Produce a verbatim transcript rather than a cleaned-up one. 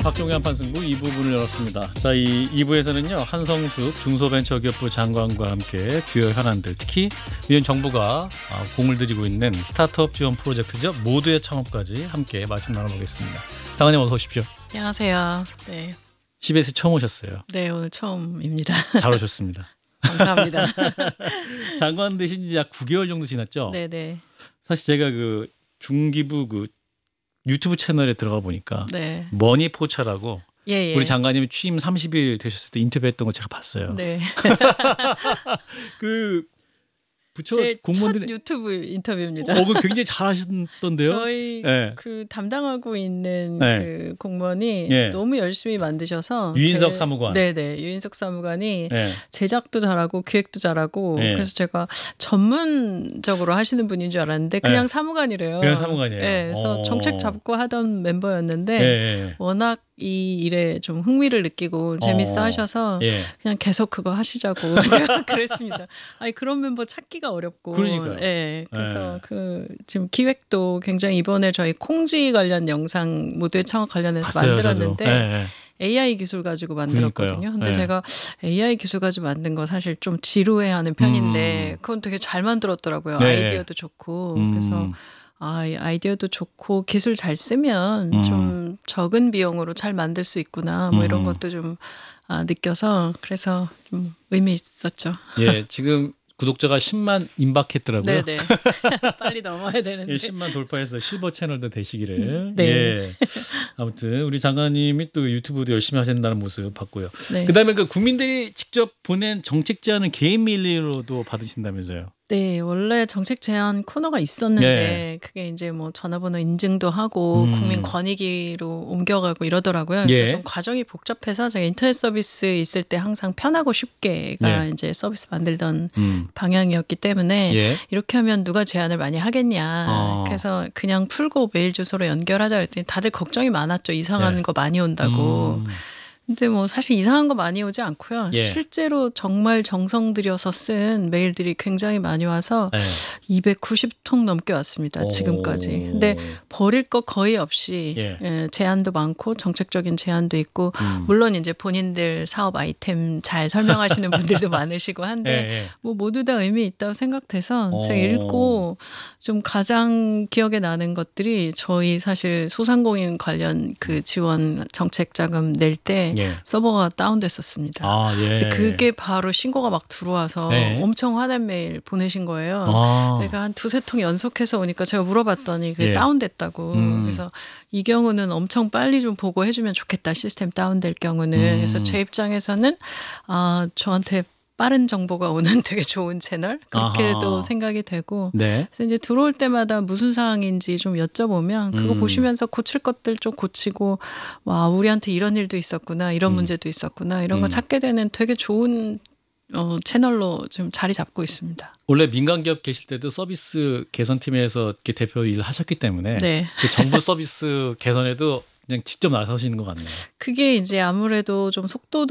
박종희 한판승부 이 부분을 열었습니다. 자, 이 이 부에서는요. 한성숙 중소벤처기업부 장관과 함께 주요 현안들, 특히 이런 정부가 공을 들이고 있는 스타트업 지원 프로젝트죠. 모두의 창업까지 함께 말씀 나눠보겠습니다. 장관님 어서 오십시오. 안녕하세요. 네. 씨비에스 처음 오셨어요. 네, 오늘 처음입니다. 잘 오셨습니다. 감사합니다. 장관 되신 지 약 구 개월 정도 지났죠? 네네. 사실 제가 그 중기부 그 유튜브 채널에 들어가 보니까 네. 머니포차라고 예, 예. 우리 장관님이 취임 삼십 일 되셨을 때 인터뷰했던 거 제가 봤어요. 네. 그 부처 제 공무원들이 첫 유튜브 인터뷰입니다. 어, 그 굉장히 잘하셨던데요. 저희 네. 그 담당하고 있는 네. 그 공무원이 네. 너무 열심히 만드셔서 유인석 제, 사무관. 네네. 유인석 사무관이 네. 제작도 잘하고 기획도 잘하고 네. 그래서 제가 전문적으로 하시는 분인 줄 알았는데 그냥 네. 사무관이래요. 그냥 사무관이에요. 네, 그래서 오. 정책 잡고 하던 멤버였는데 네. 워낙 이 일에 좀 흥미를 느끼고 재밌어 어. 하셔서 예. 그냥 계속 그거 하시자고 제가 그랬습니다. 아니 그런 멤버 찾기가 어렵고. 그러니까요. 예. 그래서 네. 그 지금 기획도 굉장히 이번에 저희 콩지 관련 영상 모두의 창업 관련해서 봤어요, 만들었는데 저도. 네. 에이아이 기술 가지고 만들었거든요. 그러니까요. 근데 네. 제가 에이아이 기술 가지고 만든 거 사실 좀 지루해하는 편인데 음. 그건 되게 잘 만들었더라고요. 네. 아이디어도 좋고 음. 그래서. 아, 이 아이디어도 좋고 기술 잘 쓰면 음. 좀 적은 비용으로 잘 만들 수 있구나 뭐 이런 음. 것도 좀 아, 느껴서 그래서 좀 의미 있었죠. 예, 지금 구독자가 십만 임박했더라고요. 네네. 빨리 넘어야 되는데. 예, 십만 돌파해서 실버 채널도 되시기를. 네. 예. 아무튼 우리 장관님이 또 유튜브도 열심히 하신다는 모습 봤고요. 네. 그다음에 그 국민들이 직접 보낸 정책 제안은 개인 메일로도 받으신다면서요. 네, 원래 정책 제안 코너가 있었는데 예. 그게 이제 뭐 전화번호 인증도 하고 음. 국민 권익위로 옮겨가고 이러더라고요. 그래서 예. 좀 과정이 복잡해서 제가 인터넷 서비스 있을 때 항상 편하고 쉽게가 예. 이제 서비스 만들던 음. 방향이었기 때문에 예. 이렇게 하면 누가 제안을 많이 하겠냐. 어. 그래서 그냥 풀고 메일 주소로 연결하자 그랬더니 다들 걱정이 많았죠. 이상한 예. 거 많이 온다고. 음. 근데 뭐 사실 이상한 거 많이 오지 않고요. 예. 실제로 정말 정성 들여서 쓴 메일들이 굉장히 많이 와서 예. 이백구십 통 넘게 왔습니다. 지금까지. 근데 버릴 거 거의 없이 예. 예, 제안도 많고 정책적인 제안도 있고 음. 물론 이제 본인들 사업 아이템 잘 설명하시는 분들도 많으시고 한데 예, 예. 뭐 모두 다 의미 있다고 생각돼서 오. 제가 읽고 좀 가장 기억에 나는 것들이 저희 사실 소상공인 관련 그 지원 정책 자금 낼때 예. 서버가 다운됐었습니다. 아, 예. 근데 그게 바로 신고가 막 들어와서 네. 엄청 화낸 메일 보내신 거예요. 아. 내가 한 두세 통 연속해서 오니까 제가 물어봤더니 그게 예. 다운됐다고. 음. 그래서 이 경우는 엄청 빨리 좀 보고해주면 좋겠다. 시스템 다운될 경우는. 음. 그래서 제 입장에서는 아 저한테 빠른 정보가 오는 되게 좋은 채널 그렇게도 아하. 생각이 되고 네. 그래서 이제 들어올 때마다 무슨 상황인지 좀 여쭤보면 그거 음. 보시면서 고칠 것들 좀 고치고 와 우리한테 이런 일도 있었구나 이런 음. 문제도 있었구나 이런 거 음. 찾게 되는 되게 좋은 어, 채널로 좀 자리 잡고 있습니다. 원래 민간 기업 계실 때도 서비스 개선팀에서 이렇게 대표 일을 하셨기 때문에 네. 그 정부 서비스 개선에도 그냥 직접 나서시는 것 같네요. 그게 이제 아무래도 좀 속도도